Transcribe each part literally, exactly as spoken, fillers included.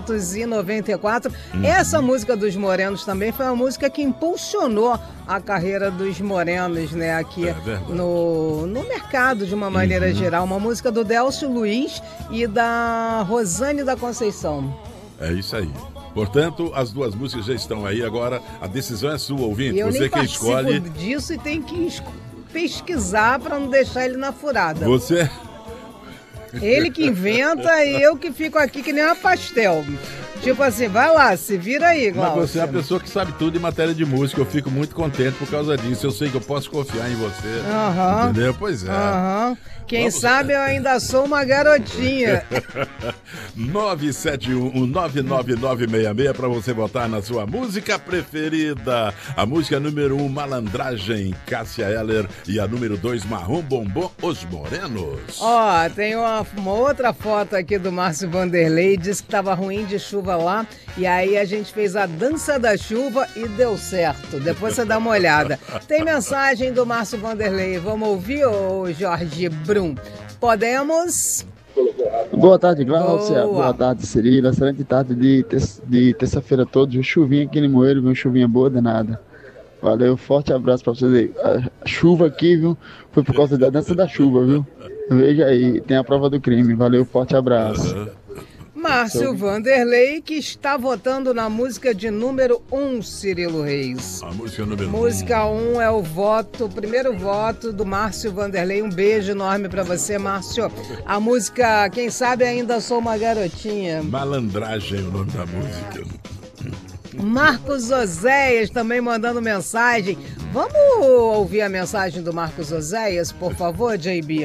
novecentos e noventa e quatro. Uhum. Essa música dos Morenos também foi uma música que impulsionou a carreira dos Morenos, né, aqui é no, no mercado de uma maneira uhum. geral. Uma música do Delcio Luiz e da Rosane da Conceição. É isso aí. Portanto, as duas músicas já estão aí agora. A decisão é sua, ouvinte. Eu Você nem que escolhe disso e tem que pesquisar para não deixar ele na furada. Você... Ele que inventa e eu que fico aqui que nem uma pastel. Tipo assim, vai lá, se vira aí, Glaucio. Mas você é a pessoa que sabe tudo em matéria de música. Eu fico muito contente por causa disso. Eu sei que eu posso confiar em você. Aham. Uhum. Entendeu? Pois é. Aham. Uhum. Quem Vamos... sabe eu ainda sou uma garotinha. nove sete um, nove nove nove seis seis para você votar na sua música preferida. A música número um, Malandragem, Cássia Eller. E a número dois, Marrom Bombom, Os Morenos. Ó, oh, tem uma, uma outra foto aqui do Márcio Vanderlei. Disse que tava ruim de chuva lá. E aí a gente fez a dança da chuva e deu certo. Depois você dá uma olhada. Tem mensagem do Márcio Vanderlei. Vamos ouvir, ô Jorge Brum? Podemos? Boa tarde, Glaucia. Boa. Boa tarde, Cirilo. Excelente tarde de, ter- de terça-feira todos. Chuvinha aqui no Moeiro, viu? Chuvinha boa danada. Valeu, forte abraço pra vocês aí. A chuva aqui, viu? Foi por causa da dança da chuva, viu? Veja aí, tem a prova do crime. Valeu, forte abraço. Márcio Vanderlei, que está votando na música de número um, Cirilo Reis. A música número Música um um é o voto, o primeiro voto do Márcio Vanderlei. Um beijo enorme pra você, Márcio. A música, quem sabe ainda sou uma garotinha. Malandragem é o nome da música. Marcos Oséias também mandando mensagem. Vamos ouvir a mensagem do Marcos Oséias, por favor, J B?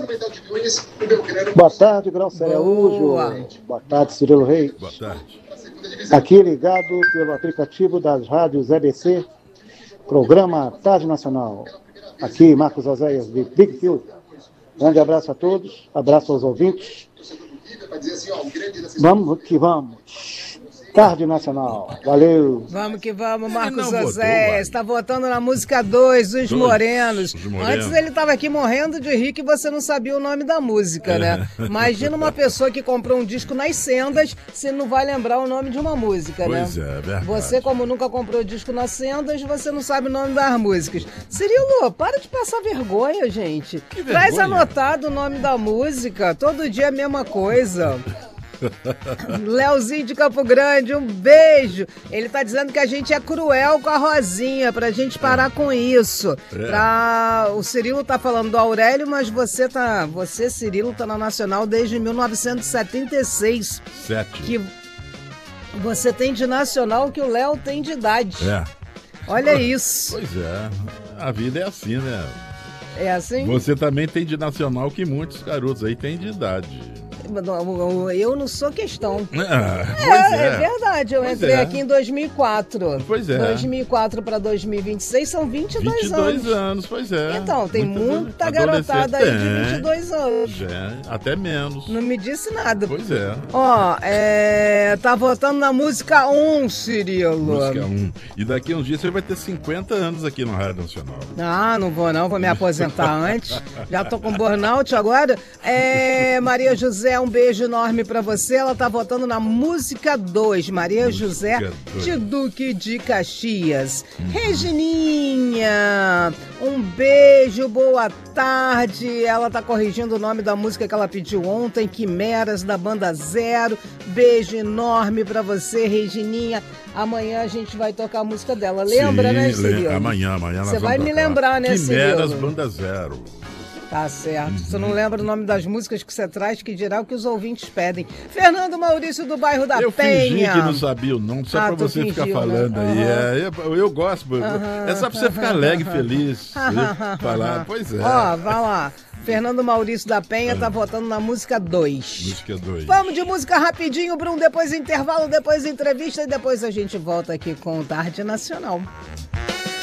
Boa tarde, Glaucia Araújo. Boa tarde, Cirilo Reis. Boa tarde. Aqui ligado pelo aplicativo das rádios E B C, programa Tarde Nacional. Aqui, Marcos Oséias, de Big Field. Grande abraço a todos, abraço aos ouvintes. Vamos que vamos. Tarde Nacional. Valeu. Vamos que vamos, Marcos Oséias. Está votando na música dois, Os Morenos. Os Morenos. Antes ele estava aqui morrendo de rir que você não sabia o nome da música, né? É. Imagina uma pessoa que comprou um disco nas sendas, se não vai lembrar o nome de uma música, pois né? Pois é, verdade. Você, como nunca comprou disco nas sendas, você não sabe o nome das músicas. Cirilo, para de passar vergonha, gente. Que Traz vergonha? Anotado o nome da música. Todo dia é a mesma coisa. Leozinho de Campo Grande, um beijo. Ele tá dizendo que a gente é cruel com a Rosinha, pra gente parar é. com isso. É. Pra... O Cirilo tá falando do Aurélio, mas você tá. Você, Cirilo, tá na Nacional desde mil novecentos e setenta e seis. Sete. Que você tem de nacional que o Léo tem de idade. É. Olha isso. Pois é. A vida é assim, né? É assim? Você também tem de nacional que muitos garotos aí têm de idade. Eu não sou questão. Ah, é, é. é verdade, eu pois entrei é. aqui em dois mil e quatro. Pois é. dois mil e quatro para dois mil e vinte e seis são vinte e dois, vinte e dois anos. anos, pois é. Então, tem muita, muita garotada aí de vinte e dois anos. É, até menos. Não me disse nada. Pois é. Ó, é, tá votando na música um, Cirilo. Música um. E daqui a uns dias você vai ter cinquenta anos aqui no Rádio Nacional. Ah, não vou não, vou me aposentar antes. Já tô com burnout agora. É, Maria José, um beijo enorme pra você. Ela tá votando na música dois. Maria música José dois. De Duque de Caxias. Hum. Regininha, um beijo, boa tarde. Ela tá corrigindo o nome da música que ela pediu ontem, Quimeras, da Banda Zero. Beijo enorme pra você, Regininha. Amanhã a gente vai tocar a música dela. Lembra, sim, né, Cirilo? Amanhã, amanhã. Você vai me lembrar, né, Cirilo? Quimeras, Banda Zero. Tá certo. Uhum. Você não lembra o nome das músicas que você traz, que dirá o que os ouvintes pedem. Fernando Maurício, do bairro da eu Penha. Eu fingi que não sabia o nome, só ah, pra você fingiu, ficar falando, né? Aí. Uhum. É, eu, eu gosto, uhum. É só pra você ficar alegre e feliz. Falar, pois é. Ó, vai lá. Fernando Maurício da Penha tá votando na música dois. Música dois. Vamos de música rapidinho, Bruno. Depois intervalo, depois entrevista e depois a gente volta aqui com o Tarde Nacional.